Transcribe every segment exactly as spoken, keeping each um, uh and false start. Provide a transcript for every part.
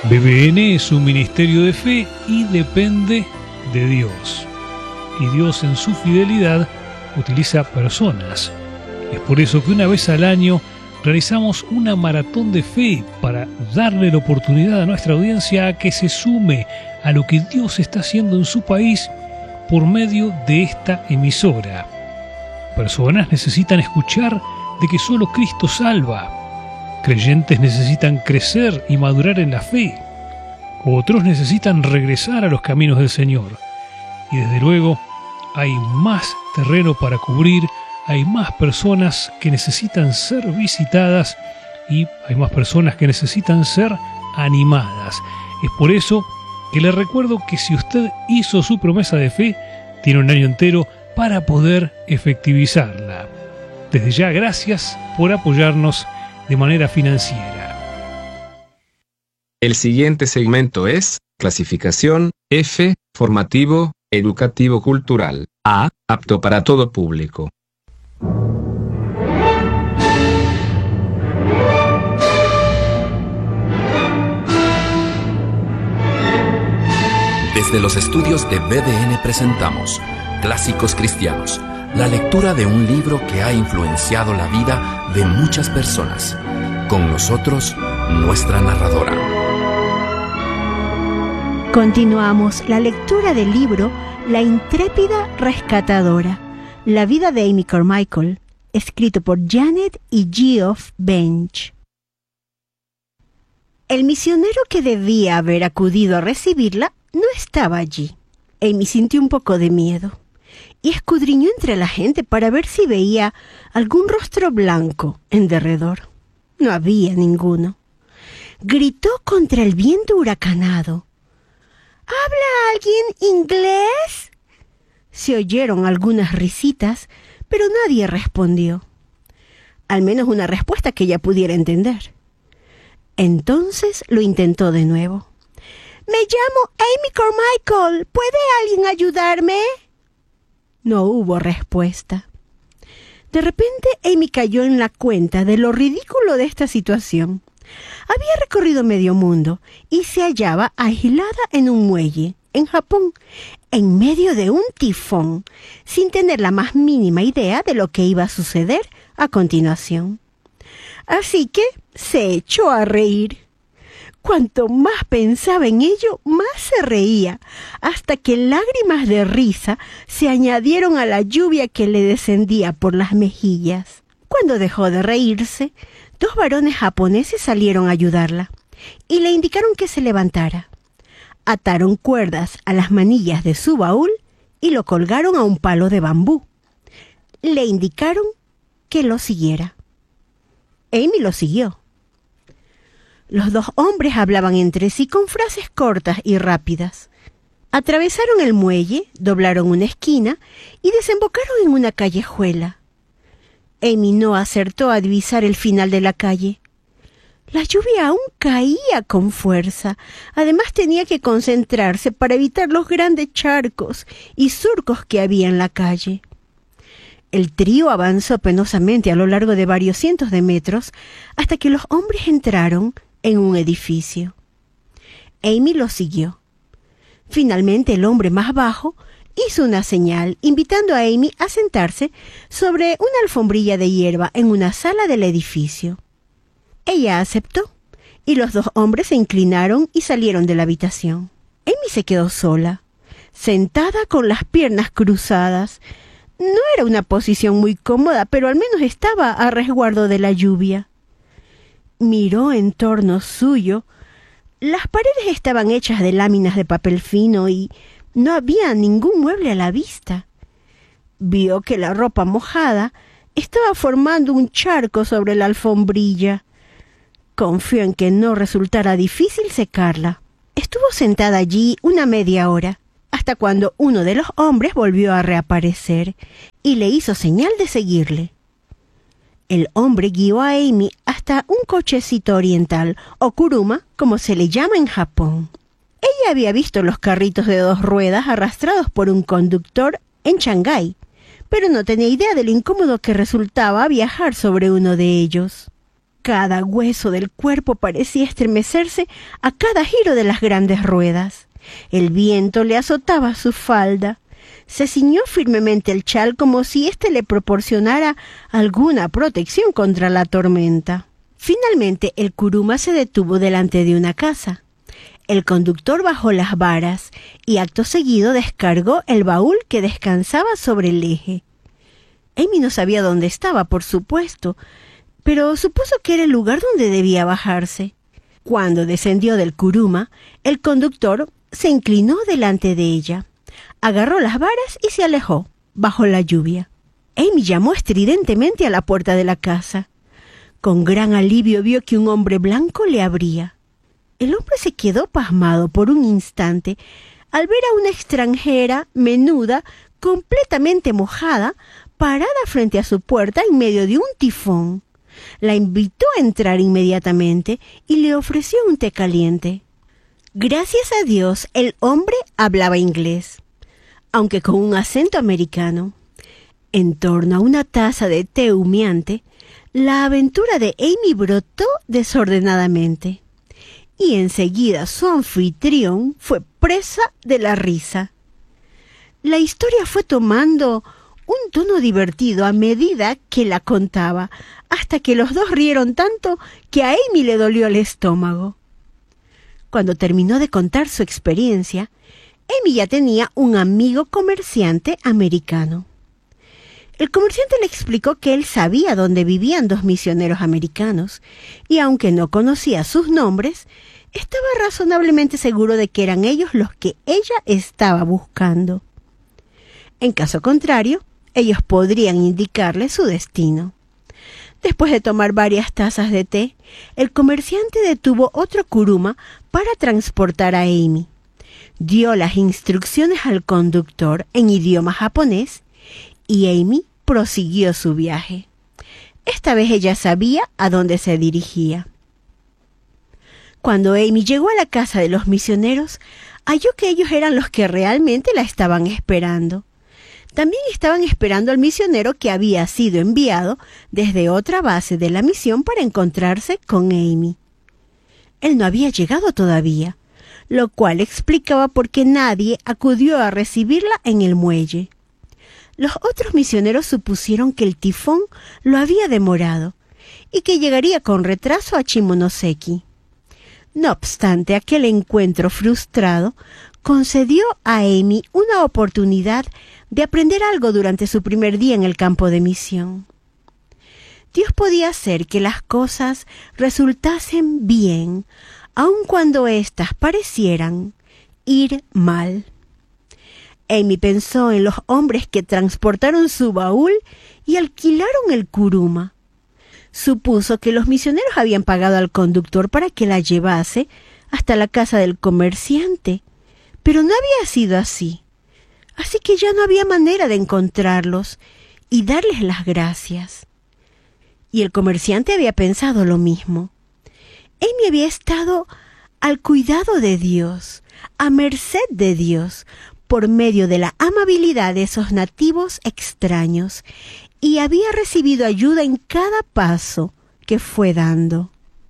B B N es un ministerio de fe y depende de Dios. Y Dios en su fidelidad utiliza personas. Es por eso que una vez al año realizamos una maratón de fe para darle la oportunidad a nuestra audiencia a que se sume a lo que Dios está haciendo en su país por medio de esta emisora. Personas necesitan escuchar de que solo Cristo salva. Creyentes necesitan crecer y madurar en la fe. Otros necesitan regresar a los caminos del Señor. Y desde luego, hay más terreno para cubrir, hay más personas que necesitan ser visitadas y hay más personas que necesitan ser animadas. Es por eso que le recuerdo que si usted hizo su promesa de fe, tiene un año entero para poder efectivizarla. Desde ya, gracias por apoyarnos de manera financiera. El siguiente segmento es clasificación F, formativo, educativo cultural. A, apto para todo público. Desde los estudios de B D N presentamos Clásicos Cristianos, la lectura de un libro que ha influenciado la vida de muchas personas. Con nosotros, nuestra narradora. Continuamos la lectura del libro La intrépida rescatadora, la vida de Amy Carmichael, escrito por Janet y Geoff Bench. El misionero que debía haber acudido a recibirla no estaba allí. Amy sintió un poco de miedo y escudriñó entre la gente para ver si veía algún rostro blanco en derredor. No había ninguno. Gritó contra el viento huracanado. ¿Habla alguien inglés? Se oyeron algunas risitas, pero nadie respondió. Al menos una respuesta que ella pudiera entender. Entonces lo intentó de nuevo. Me llamo Amy Carmichael. ¿Puede alguien ayudarme? No hubo respuesta. De repente, Amy cayó en la cuenta de lo ridículo de esta situación. Había recorrido medio mundo y se hallaba aislada en un muelle, en Japón, en medio de un tifón, sin tener la más mínima idea de lo que iba a suceder a continuación. Así que se echó a reír. Cuanto más pensaba en ello, más se reía, hasta que lágrimas de risa se añadieron a la lluvia que le descendía por las mejillas. Cuando dejó de reírse, dos varones japoneses salieron a ayudarla y le indicaron que se levantara. Ataron cuerdas a las manillas de su baúl y lo colgaron a un palo de bambú. Le indicaron que lo siguiera. Amy lo siguió. Los dos hombres hablaban entre sí con frases cortas y rápidas. Atravesaron el muelle, doblaron una esquina y desembocaron en una callejuela. Amy no acertó a divisar el final de la calle. La lluvia aún caía con fuerza. Además tenía que concentrarse para evitar los grandes charcos y surcos que había en la calle. El trío avanzó penosamente a lo largo de varios cientos de metros hasta que los hombres entraron en un edificio. Amy lo siguió. Finalmente el hombre más bajo hizo una señal invitando a Amy a sentarse sobre una alfombrilla de hierba en una sala del edificio. Ella aceptó y los dos hombres se inclinaron y salieron de la habitación. Amy se quedó sola, sentada con las piernas cruzadas. No era una posición muy cómoda, pero al menos estaba a resguardo de la lluvia. Miró en torno suyo. Las paredes estaban hechas de láminas de papel fino y no había ningún mueble a la vista. Vio que la ropa mojada estaba formando un charco sobre la alfombrilla. Confió en que no resultara difícil secarla. Estuvo sentada allí una media hora, hasta cuando uno de los hombres volvió a reaparecer y le hizo señal de seguirle. El hombre guió a Amy hasta un cochecito oriental, o kuruma, como se le llama en Japón. Ella había visto los carritos de dos ruedas arrastrados por un conductor en Shanghái, pero no tenía idea de lo incómodo que resultaba viajar sobre uno de ellos. Cada hueso del cuerpo parecía estremecerse a cada giro de las grandes ruedas. El viento le azotaba su falda. Se ciñó firmemente el chal como si éste le proporcionara alguna protección contra la tormenta. Finalmente el kuruma se detuvo delante de una casa. El conductor bajó las varas y acto seguido descargó el baúl que descansaba sobre el eje. Amy no sabía dónde estaba, por supuesto, pero supuso que era el lugar donde debía bajarse. Cuando descendió del kuruma, el conductor se inclinó delante de ella, agarró las varas y se alejó, bajo la lluvia. Amy llamó estridentemente a la puerta de la casa. Con gran alivio vio que un hombre blanco le abría. El hombre se quedó pasmado por un instante al ver a una extranjera menuda, completamente mojada, parada frente a su puerta en medio de un tifón. La invitó a entrar inmediatamente y le ofreció un té caliente. Gracias a Dios, el hombre hablaba inglés, aunque con un acento americano. En torno a una taza de té humeante, la aventura de Amy brotó desordenadamente, y enseguida su anfitrión fue presa de la risa. La historia fue tomando un tono divertido a medida que la contaba, hasta que los dos rieron tanto que a Amy le dolió el estómago. Cuando terminó de contar su experiencia, Amy ya tenía un amigo comerciante americano. El comerciante le explicó que él sabía dónde vivían dos misioneros americanos, y aunque no conocía sus nombres, estaba razonablemente seguro de que eran ellos los que ella estaba buscando. En caso contrario, ellos podrían indicarle su destino. Después de tomar varias tazas de té, el comerciante detuvo otro kuruma para transportar a Amy. Dio las instrucciones al conductor en idioma japonés y Amy prosiguió su viaje. Esta vez ella sabía a dónde se dirigía. Cuando Amy llegó a la casa de los misioneros, halló que ellos eran los que realmente la estaban esperando. También estaban esperando al misionero que había sido enviado desde otra base de la misión para encontrarse con Amy. Él no había llegado todavía, lo cual explicaba por qué nadie acudió a recibirla en el muelle. Los otros misioneros supusieron que el tifón lo había demorado y que llegaría con retraso a Shimonoseki. No obstante, aquel encuentro frustrado concedió a Amy una oportunidad de aprender algo durante su primer día en el campo de misión. Dios podía hacer que las cosas resultasen bien, aun cuando éstas parecieran ir mal. Amy pensó en los hombres que transportaron su baúl y alquilaron el kuruma. Supuso que los misioneros habían pagado al conductor para que la llevase hasta la casa del comerciante, pero no había sido así. Así que ya no había manera de encontrarlos y darles las gracias. Y el comerciante había pensado lo mismo. Amy había estado al cuidado de Dios, a merced de Dios, por medio de la amabilidad de esos nativos extraños, y había recibido ayuda en cada paso que fue dando.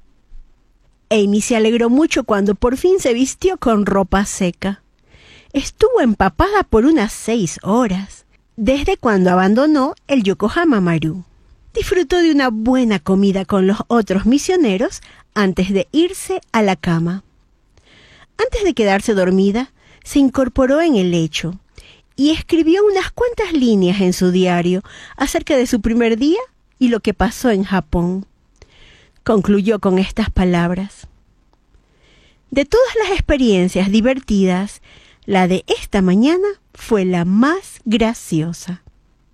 Amy se alegró mucho cuando por fin se vistió con ropa seca. Estuvo empapada por unas seis horas, desde cuando abandonó el Yokohama Maru. Disfrutó de una buena comida con los otros misioneros antes de irse a la cama. Antes de quedarse dormida, se incorporó en el lecho y escribió unas cuantas líneas en su diario acerca de su primer día y lo que pasó en Japón. Concluyó con estas palabras: de todas las experiencias divertidas, la de esta mañana fue la más graciosa.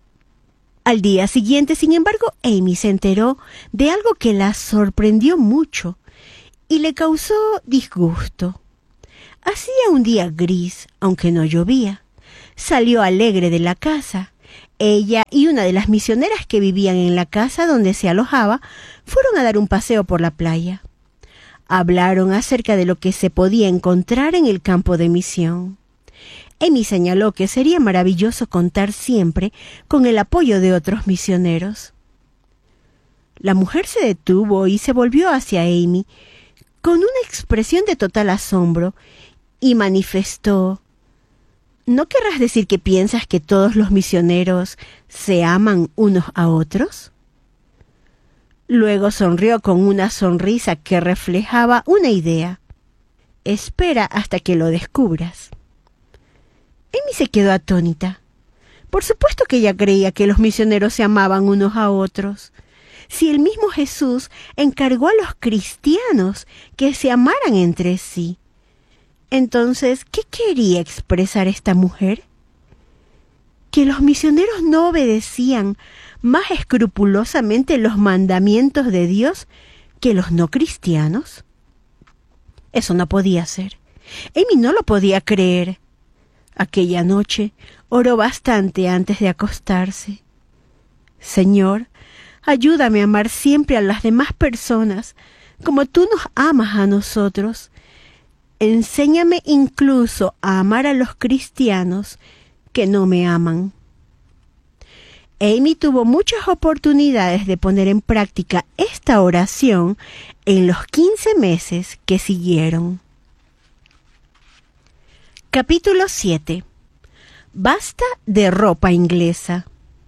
Al día siguiente, sin embargo, Amy se enteró de algo que la sorprendió mucho y le causó disgusto. Hacía un día gris, aunque no llovía. Salió alegre de la casa. Ella y una de las misioneras que vivían en la casa donde se alojaba fueron a dar un paseo por la playa. Hablaron acerca de lo que se podía encontrar en el campo de misión. Amy señaló que sería maravilloso contar siempre con el apoyo de otros misioneros. La mujer se detuvo y se volvió hacia Amy con una expresión de total asombro y manifestó: ¿no querrás decir que piensas que todos los misioneros se aman unos a otros? Luego sonrió con una sonrisa que reflejaba una idea. Espera hasta que lo descubras. Amy se quedó atónita. Por supuesto que ella creía que los misioneros se amaban unos a otros. Si el mismo Jesús encargó a los cristianos que se amaran entre sí. Entonces, ¿qué quería expresar esta mujer? ¿Que los misioneros no obedecían más escrupulosamente los mandamientos de Dios que los no cristianos? Eso no podía ser. Amy no lo podía creer. Aquella noche oró bastante antes de acostarse. Señor, ayúdame a amar siempre a las demás personas como tú nos amas a nosotros. Enséñame incluso a amar a los cristianos que no me aman. Amy tuvo muchas oportunidades de poner en práctica esta oración en los quince meses que siguieron. Capítulo siete. Basta de ropa inglesa.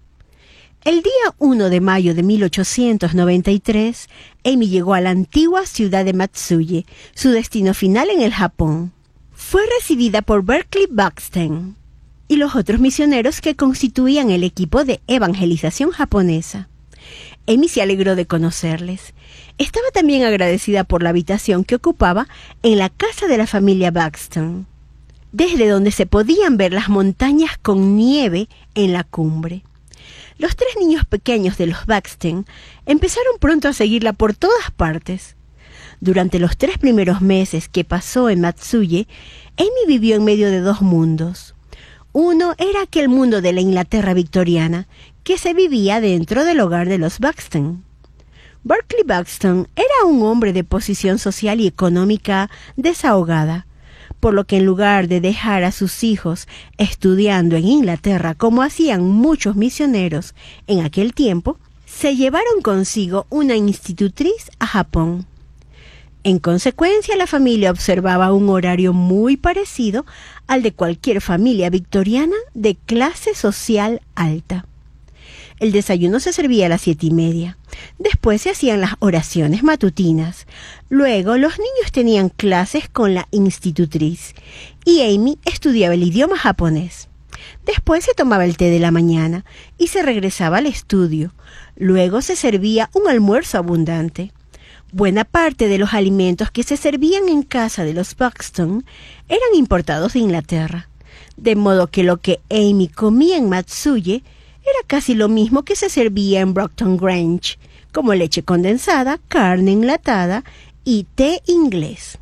El día primero de mayo de mil ochocientos noventa y tres, Amy llegó a la antigua ciudad de Matsuye, su destino final en el Japón. Fue recibida por Berkeley Buxton y los otros misioneros que constituían el equipo de evangelización japonesa. Amy se alegró de conocerles. Estaba también agradecida por la habitación que ocupaba en la casa de la familia Buxton, desde donde se podían ver las montañas con nieve en la cumbre. Los tres niños pequeños de los Buxton empezaron pronto a seguirla por todas partes. Durante los tres primeros meses que pasó en Matsuye, Amy vivió en medio de dos mundos. Uno era aquel mundo de la Inglaterra victoriana, que se vivía dentro del hogar de los Buxton. Berkeley Buxton era un hombre de posición social y económica desahogada, por lo que en lugar de dejar a sus hijos estudiando en Inglaterra como hacían muchos misioneros en aquel tiempo, se llevaron consigo una institutriz a Japón. En consecuencia, la familia observaba un horario muy parecido al de cualquier familia victoriana de clase social alta. El desayuno se servía a las siete y media. Después se hacían las oraciones matutinas. Luego los niños tenían clases con la institutriz y Amy estudiaba el idioma japonés. Después se tomaba el té de la mañana y se regresaba al estudio. Luego se servía un almuerzo abundante. Buena parte de los alimentos que se servían en casa de los Buxton eran importados de Inglaterra, de modo que lo que Amy comía en Matsuye era casi lo mismo que se servía en Brockton Grange, como leche condensada, carne enlatada y té inglés.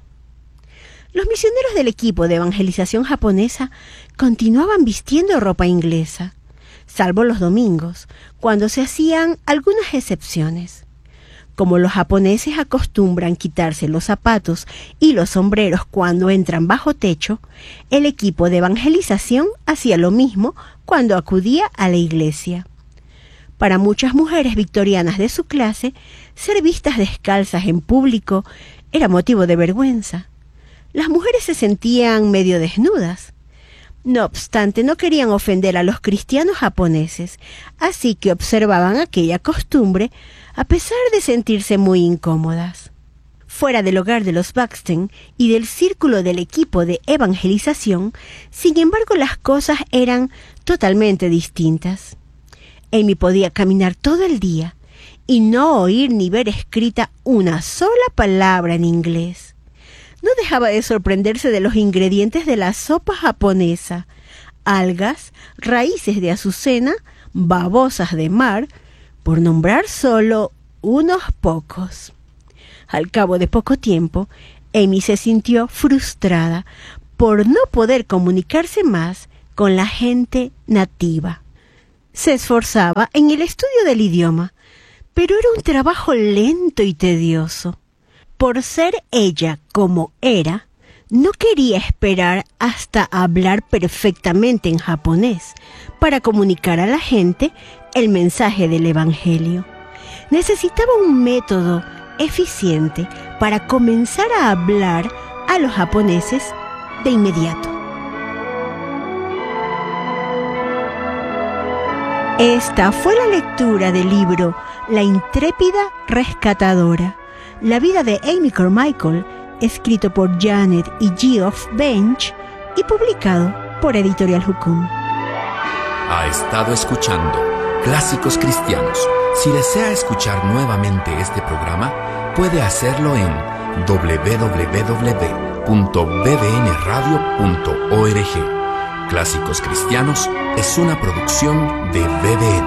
Los misioneros del equipo de evangelización japonesa continuaban vistiendo ropa inglesa, salvo los domingos, cuando se hacían algunas excepciones. Como los japoneses acostumbran quitarse los zapatos y los sombreros cuando entran bajo techo, el equipo de evangelización hacía lo mismo cuando acudía a la iglesia. Para muchas mujeres victorianas de su clase, ser vistas descalzas en público era motivo de vergüenza. Las mujeres se sentían medio desnudas. No obstante, no querían ofender a los cristianos japoneses, así que observaban aquella costumbre a pesar de sentirse muy incómodas. Fuera del hogar de los Buxton y del círculo del equipo de evangelización, sin embargo, las cosas eran totalmente distintas. Amy podía caminar todo el día y no oír ni ver escrita una sola palabra en inglés. No dejaba de sorprenderse de los ingredientes de la sopa japonesa: algas, raíces de azucena, babosas de mar, por nombrar solo unos pocos. Al cabo de poco tiempo, Amy se sintió frustrada por no poder comunicarse más con la gente nativa. Se esforzaba en el estudio del idioma, pero era un trabajo lento y tedioso. Por ser ella como era, no quería esperar hasta hablar perfectamente en japonés para comunicar a la gente el mensaje del Evangelio. necesitaba un método eficiente para comenzar a hablar a los japoneses de inmediato. Esta fue la lectura del libro La intrépida rescatadora, la vida de Amy Carmichael, escrito por Janet y Geoff Bench y publicado por Editorial Hukum. Ha estado escuchando Clásicos Cristianos. Si desea escuchar nuevamente este programa, puede hacerlo en doble u doble u doble u punto b d n radio punto org. Clásicos Cristianos es una producción de B D N.